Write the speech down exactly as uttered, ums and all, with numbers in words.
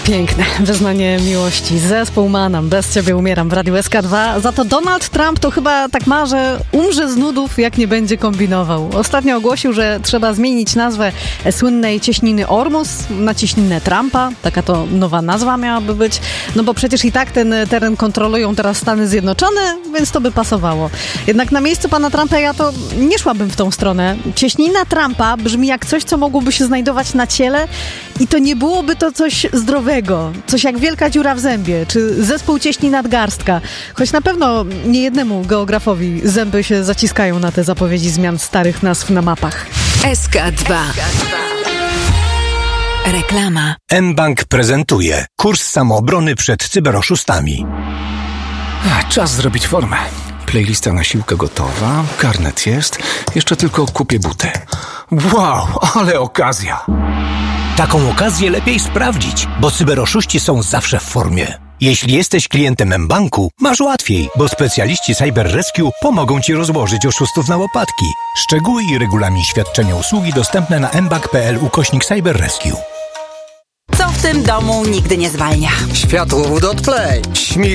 Piękne wyznanie miłości. Zespół Manam, Bez ciebie umieram w Radiu S K dwa. Za to Donald Trump to chyba tak ma, że umrze z nudów, jak nie będzie kombinował. Ostatnio ogłosił, że trzeba zmienić nazwę słynnej cieśniny Ormus na cieśninę Trumpa. Taka to nowa nazwa miałaby być. No bo przecież i tak ten teren kontrolują teraz Stany Zjednoczone, więc to by pasowało. Jednak na miejscu pana Trumpa ja to nie szłabym w tą stronę. Cieśnina Trumpa brzmi jak coś, co mogłoby się znajdować na ciele i to nie byłoby to coś zdrowego. Coś jak wielka dziura w zębie, czy zespół cieśni nadgarstka. Choć na pewno nie jednemu geografowi zęby się zaciskają na te zapowiedzi zmian starych nazw na mapach. S K dwa. Reklama. mBank prezentuje kurs samoobrony przed cyberoszustami. A, czas zrobić formę. Playlista na siłkę gotowa, karnet jest, jeszcze tylko kupię buty. Wow, ale okazja! Taką okazję lepiej sprawdzić, bo cyberoszuści są zawsze w formie. Jeśli jesteś klientem mBanku, masz łatwiej, bo specjaliści Cyber Rescue pomogą ci rozłożyć oszustów na łopatki. Szczegóły i regulamin świadczenia usługi dostępne na mbank.pl ukośnik Cyber Rescue. Co w tym domu nigdy nie zwalnia? Światłowód od Play. Śmig